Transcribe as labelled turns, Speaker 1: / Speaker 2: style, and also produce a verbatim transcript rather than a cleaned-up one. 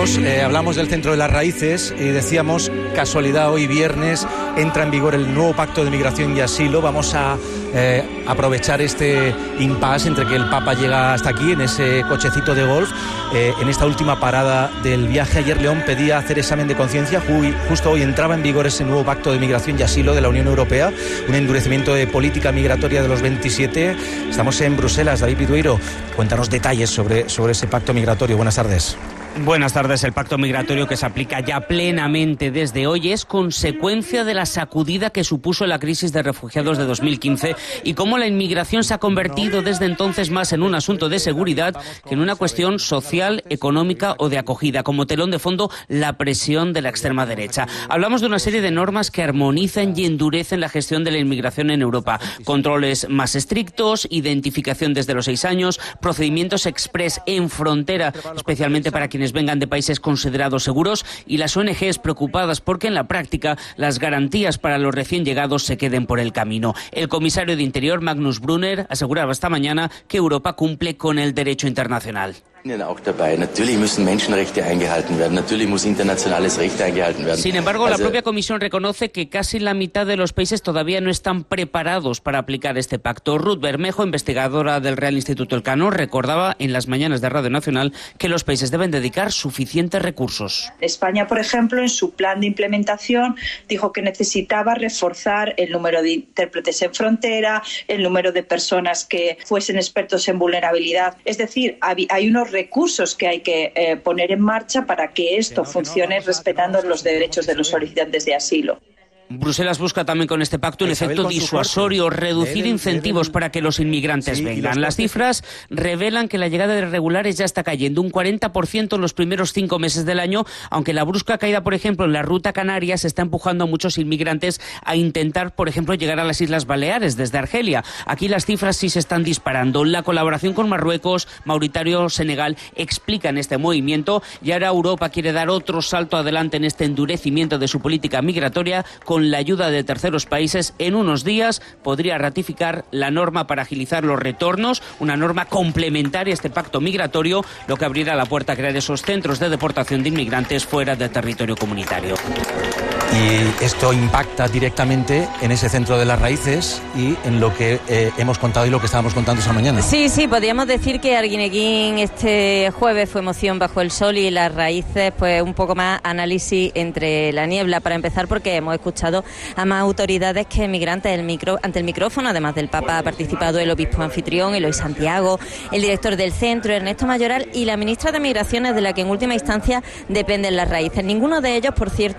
Speaker 1: Seguimos, eh, hablamos del Centro de las Raíces y decíamos, casualidad, hoy viernes entra en vigor el nuevo Pacto de Migración y Asilo. Vamos a eh, aprovechar este impasse entre que el Papa llega hasta aquí en ese cochecito de golf, eh, en esta última parada del viaje. Ayer León pedía hacer examen de conciencia, justo hoy entraba en vigor ese nuevo Pacto de Migración y Asilo de la Unión Europea, un endurecimiento de política migratoria de los veintisiete. Estamos en Bruselas. David Pitueiro, cuéntanos detalles sobre, sobre ese pacto migratorio. Buenas tardes.
Speaker 2: Buenas tardes. El pacto migratorio, que se aplica ya plenamente desde hoy, es consecuencia de la sacudida que supuso la crisis de refugiados de dos mil quince y cómo la inmigración se ha convertido desde entonces más en un asunto de seguridad que en una cuestión social, económica o de acogida. Como telón de fondo, la presión de la extrema derecha. Hablamos de una serie de normas que armonizan y endurecen la gestión de la inmigración en Europa. Controles más estrictos, identificación desde los seis años, procedimientos express en frontera, especialmente para quienes vengan de países considerados seguros, y las O N Ges preocupadas porque en la práctica las garantías para los recién llegados se queden por el camino. El comisario de Interior, Magnus Brunner, aseguraba esta mañana que Europa cumple con el derecho internacional. Sin embargo, la propia Comisión reconoce que casi la mitad de los países todavía no están preparados para aplicar este pacto. Ruth Bermejo, investigadora del Real Instituto Elcano, recordaba en las mañanas de Radio Nacional que los países deben dedicar suficientes recursos.
Speaker 3: España, por ejemplo, en su plan de implementación dijo que necesitaba reforzar el número de intérpretes en frontera, el número de personas que fuesen expertos en vulnerabilidad. Es decir, hay unos recursos que hay que eh, poner en marcha para que esto funcione respetando los derechos de los solicitantes de asilo.
Speaker 2: Bruselas busca también con este pacto un efecto disuasorio, reducir incentivos para que los inmigrantes vengan. Las cifras revelan que la llegada de irregulares ya está cayendo un cuarenta por ciento en los primeros cinco meses del año, aunque la brusca caída, por ejemplo, en la ruta canaria está empujando a muchos inmigrantes a intentar, por ejemplo, llegar a las Islas Baleares desde Argelia. Aquí las cifras sí se están disparando. La colaboración con Marruecos, Mauritania, Senegal explican este movimiento, y ahora Europa quiere dar otro salto adelante en este endurecimiento de su política migratoria. Con la ayuda de terceros países, en unos días podría ratificar la norma para agilizar los retornos, una norma complementaria a este pacto migratorio, lo que abrirá la puerta a crear esos centros de deportación de inmigrantes fuera del territorio comunitario.
Speaker 1: Y esto impacta directamente en ese Centro de las Raíces y en lo que eh, hemos contado y lo que estábamos contando esta mañana.
Speaker 4: Sí, sí, podríamos decir que Arguineguín este jueves fue emoción bajo el sol, y Las Raíces pues un poco más análisis entre la niebla, para empezar porque hemos escuchado a más autoridades que migrantes el micro, ante el micrófono. Además del Papa ha participado el obispo anfitrión, Eloy Santiago, el director del centro, Ernesto Mayoral, y la ministra de Migraciones, de la que en última instancia dependen Las Raíces. Ninguno de ellos, por cierto,